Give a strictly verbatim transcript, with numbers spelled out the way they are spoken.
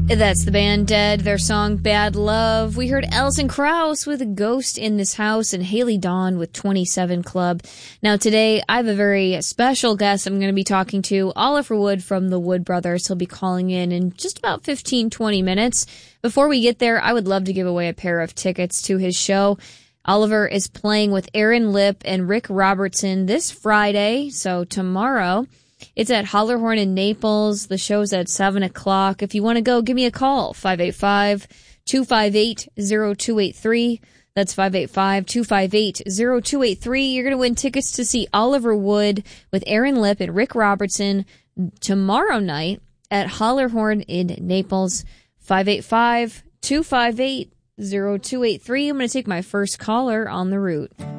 That's the band Dead, their song Bad Love. We heard Alison Krauss with Ghost in This House and Haley Dawn with twenty-seven Club. Now today, I have a very special guest I'm going to be talking to, Oliver Wood from the Wood Brothers. He'll be calling in in just about fifteen, twenty minutes. Before we get there, I would love to give away a pair of tickets to his show. Oliver is playing with Aaron Lipp and Rick Robertson this Friday, so tomorrow. It's at Hollerhorn in Naples. The show's at seven o'clock. If you want to go, give me a call, five eight five, two five eight, zero two eight three. That's five eight five, two five eight, zero two eight three. You're going to win tickets to see Oliver Wood with Aaron Lipp and Rick Robertson tomorrow night at Hollerhorn in Naples. five eight five, two five eight, zero two eight three. I'm going to take my first caller on the route.